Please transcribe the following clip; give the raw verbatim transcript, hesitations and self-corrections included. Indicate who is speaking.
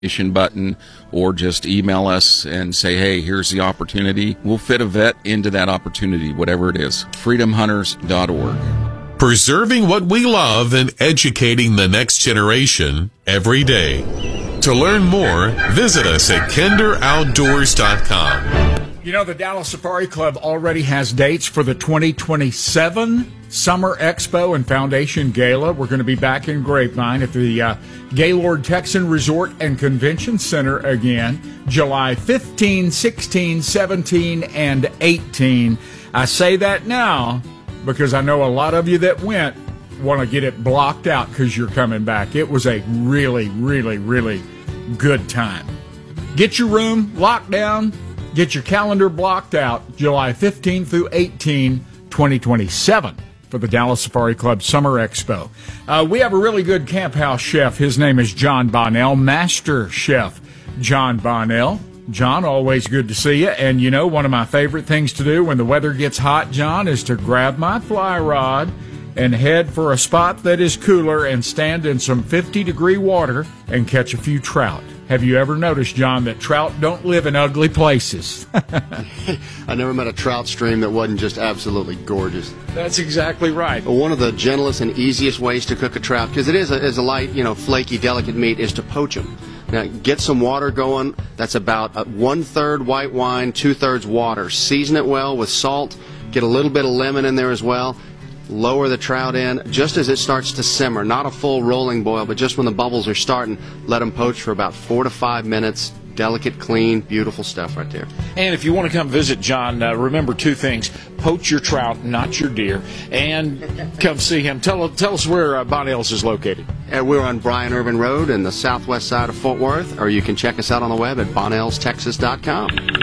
Speaker 1: button, or just email us and say, hey, here's the opportunity. We'll fit a vet into that opportunity, whatever it is. freedom hunters dot org.
Speaker 2: Preserving what we love and educating the next generation every day. To learn more, visit us at kinder outdoors dot com.
Speaker 3: You know, the Dallas Safari Club already has dates for the twenty twenty-seven Summer Expo and Foundation Gala. We're going to be back in Grapevine at the uh, Gaylord Texan Resort and Convention Center again, July fifteenth, sixteenth, seventeenth, and eighteenth. I say that now because I know a lot of you that went want to get it blocked out because you're coming back. It was a really, really, really good time. Get your room locked down. Get your calendar blocked out July fifteenth through eighteenth, twenty twenty-seven for the Dallas Safari Club Summer Expo. Uh, we have a really good camp house chef. His name is John Bonnell, Master Chef John Bonnell. John, always good to see you. And, you know, one of my favorite things to do when the weather gets hot, John, is to grab my fly rod and head for a spot that is cooler and stand in some fifty-degree water and catch a few trout. Have you ever noticed, John, that trout don't live in ugly places?
Speaker 4: I never met a trout stream that wasn't just absolutely gorgeous.
Speaker 3: That's exactly right.
Speaker 4: One of the gentlest and easiest ways to cook a trout, because it is a, is a light, you know, flaky, delicate meat, is to poach them. Now, get some water going. That's about one-third white wine, two-thirds water. Season it well with salt. Get a little bit of lemon in there as well. Lower the trout in just as it starts to simmer. Not a full rolling boil, but just when the bubbles are starting, let them poach for about four to five minutes. Delicate, clean, beautiful stuff right there.
Speaker 5: And if you want to come visit John, uh, remember two things. Poach your trout, not your deer. And come see him. Tell, tell us where uh, Bonnell's is located.
Speaker 4: Uh, we're on Bryan Irvin Road in the southwest side of Fort Worth, or you can check us out on the web at bonnells texas dot com.